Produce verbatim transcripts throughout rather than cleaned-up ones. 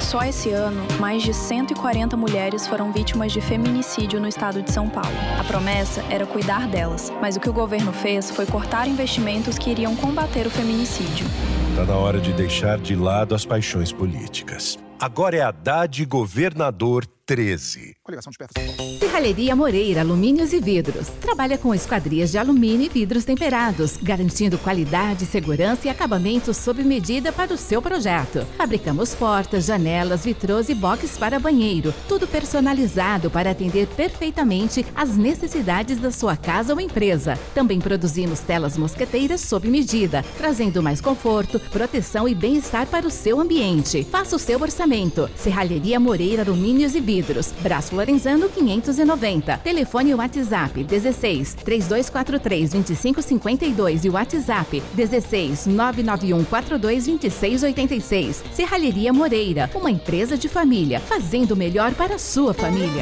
Só esse ano, mais de cento e quarenta mulheres foram vítimas de feminicídio no estado de São Paulo. A promessa era cuidar delas, mas o que o governo fez foi cortar investimentos que iriam combater o feminicídio. Está na hora de deixar de lado as paixões políticas. Agora é Haddad Governador treze. Coligação de Perto. Serralheria Moreira Alumínios e Vidros. Trabalha com esquadrias de alumínio e vidros temperados, garantindo qualidade, segurança e acabamento sob medida para o seu projeto. Fabricamos portas, janelas, vitrôs e boxes para banheiro. Tudo personalizado para atender perfeitamente às necessidades da sua casa ou empresa. Também produzimos telas mosqueteiras sob medida, trazendo mais conforto, proteção e bem-estar para o seu ambiente. Faça o seu orçamento. Serralheria Moreira Alumínios e Vidros. Brás Lorenzano quinhentos e noventa. Telefone e WhatsApp dezesseis, três dois quatro três, dois cinco cinco dois e o WhatsApp dezesseis, nove nove um quatro dois, dois seis oito seis. Serralheria Moreira, uma empresa de família, fazendo o melhor para a sua família.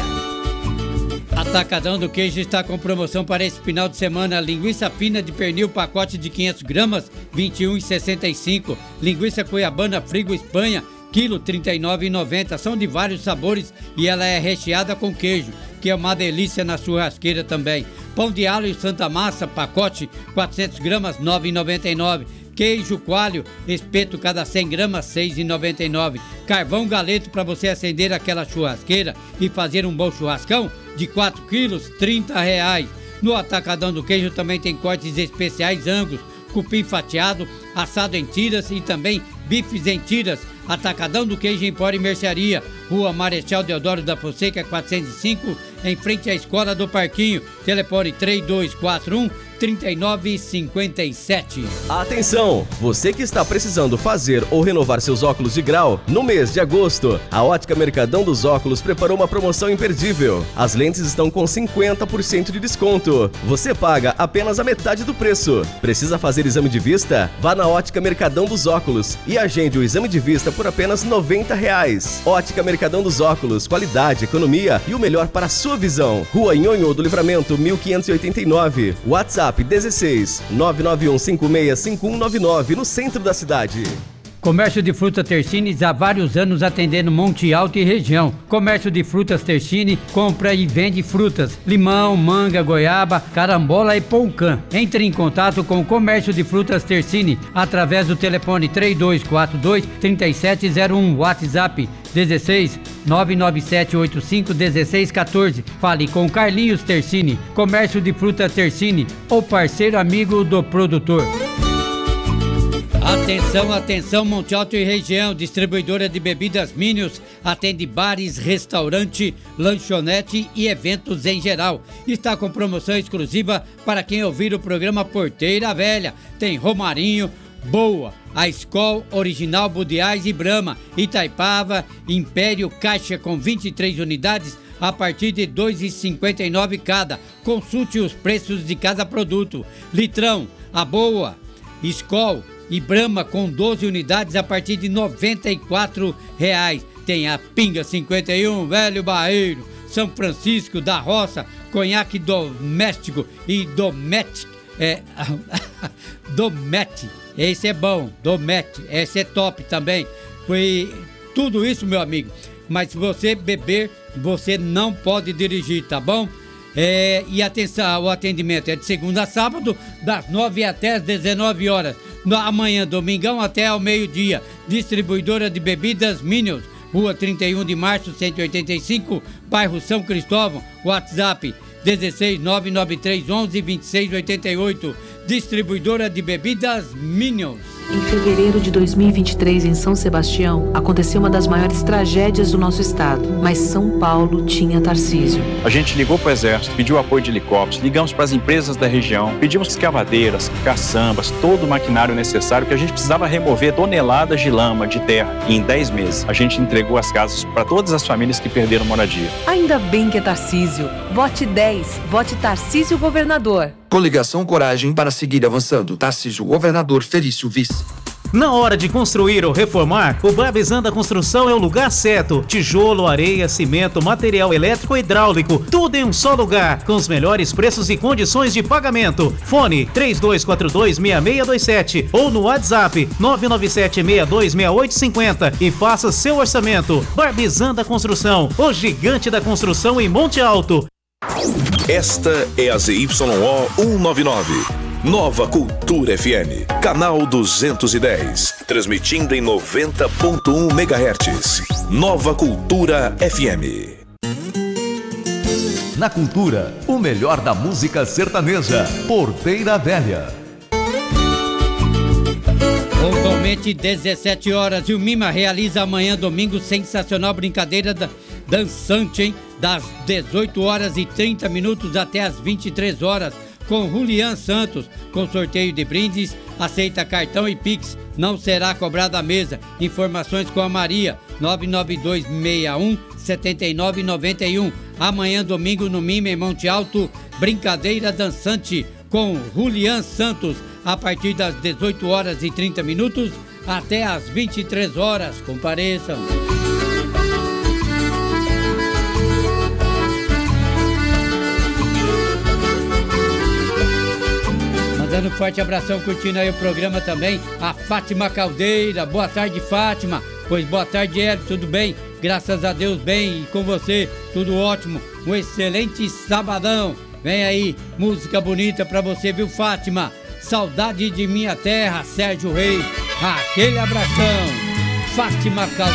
Atacadão do Queijo está com promoção para esse final de semana. Linguiça fina de pernil, pacote de quinhentas gramas, vinte e um reais e sessenta e cinco centavos. Linguiça cuiabana Frigo Espanha, quilo trinta e nove reais e noventa centavos. São de vários sabores e ela é recheada com queijo, que é uma delícia na churrasqueira também. Pão de alho e Santa Massa, pacote quatrocentas gramas, nove reais e noventa e nove centavos. Queijo coalho, espeto cada cem gramas, seis reais e noventa e nove centavos. Carvão galeto para você acender aquela churrasqueira e fazer um bom churrascão, de quatro quilos, trinta reais. No Atacadão do Queijo também tem cortes especiais Angus, cupim fatiado, assado em tiras e também bifes em tiras. Atacadão do Queijo Empório e Mercearia, Rua Marechal Deodoro da Fonseca, quatrocentos e cinco, em frente à Escola do Parquinho. Telefone três dois quatro um, três nove cinco sete. Atenção! Você que está precisando fazer ou renovar seus óculos de grau, no mês de agosto, a Ótica Mercadão dos Óculos preparou uma promoção imperdível. As lentes estão com cinquenta por cento de desconto. Você paga apenas a metade do preço. Precisa fazer exame de vista? Vá na Ótica Mercadão dos Óculos e agende o exame de vista por apenas noventa reais. Ótica Mercadão dos Óculos, qualidade, economia e o melhor para a sua visão. Rua Nhonhô do Livramento, mil quinhentos e oitenta e nove. WhatsApp dezesseis, nove nove um cinco seis cinco um nove nove, no centro da cidade. Comércio de frutas Tersine há vários anos atendendo Monte Alto e região. Comércio de frutas Tersine compra e vende frutas, limão, manga, goiaba, carambola e poucã. Entre em contato com o Comércio de Frutas Tersine através do telefone três dois quatro dois, três sete zero um, WhatsApp dezesseis, nove nove sete oito cinco, um seis um quatro. Fale com Carlinhos Tersine. Comércio de Frutas Tersine, o parceiro amigo do produtor. Atenção, atenção, Monte Alto e região, distribuidora de bebidas Minions, atende bares, restaurante, lanchonete e eventos em geral. Está com promoção exclusiva para quem ouvir o programa Porteira Velha. Tem Romarinho, Boa, a Skol, Original, Budiais e Brahma, Itaipava, Império, Caixa com vinte e três unidades a partir de dois reais e cinquenta e nove cada. Consulte os preços de cada produto. Litrão, a Boa, Skol e Brahma com doze unidades a partir de noventa e quatro reais. Tem a Pinga cinquenta e um, Velho Barreiro, São Francisco da Roça, Conhaque Doméstico e Domete. É, Domete, esse é bom, Domete, esse é top também. Foi tudo isso, meu amigo. Mas se você beber, você não pode dirigir, tá bom? É, e atenção, o atendimento é de segunda a sábado, das nove até as dezenove horas. No, amanhã, domingão, até ao meio-dia. Distribuidora de bebidas Minions, Rua trinta e um de março, cento e oitenta e cinco, bairro São Cristóvão. WhatsApp dezesseis, nove nove três onze, vinte e seis oitenta e oito. Distribuidora de bebidas Minions. Em fevereiro de dois mil e vinte e três, em São Sebastião, aconteceu uma das maiores tragédias do nosso estado. Mas São Paulo tinha Tarcísio. A gente ligou para o Exército, pediu apoio de helicópteros, ligamos para as empresas da região, pedimos escavadeiras, caçambas, todo o maquinário necessário que a gente precisava remover toneladas de lama, de terra. E em dez meses, a gente entregou as casas para todas as famílias que perderam moradia. Ainda bem que é Tarcísio. Vote dez. Vote Tarcísio Governador. Coligação Coragem para seguir avançando. Tarcísio Governador, Felício Vice. Na hora de construir ou reformar, o Barbizan da Construção é o lugar certo. Tijolo, areia, cimento, material elétrico e hidráulico, tudo em um só lugar, com os melhores preços e condições de pagamento. Fone três dois quatro dois, seis seis dois sete ou no WhatsApp nove nove sete, seis dois seis oito cinco zero e faça seu orçamento. Barbizan da Construção, o gigante da construção em Monte Alto. Esta é a Z Y O cento e noventa e nove. Nova Cultura F M, canal duzentos e dez, transmitindo em noventa ponto um megahertz. Nova Cultura F M. Na Cultura, o melhor da música sertaneja. Porteira Velha. Pontualmente dezessete horas e o Mima realiza amanhã, domingo, sensacional brincadeira da, dançante, hein? Das dezoito horas e trinta minutos até as vinte e três horas. Com Julian Santos, com sorteio de brindes, aceita cartão e Pix, não será cobrada a mesa. Informações com a Maria, nove nove dois seis um sete nove nove um. Amanhã, domingo, no Mime, em Monte Alto, brincadeira dançante com Julian Santos, a partir das dezoito horas e trinta minutos até as vinte e três horas. Compareçam. Mandando um forte abração, curtindo aí o programa também, a Fátima Caldeira. Boa tarde, Fátima. Pois boa tarde, Hélio, tudo bem? Graças a Deus, bem. E com você, tudo ótimo. Um excelente sabadão. Vem aí, música bonita pra você, viu, Fátima? Saudade de minha terra, Sérgio Reis. Aquele abração. Fátima Caldeira.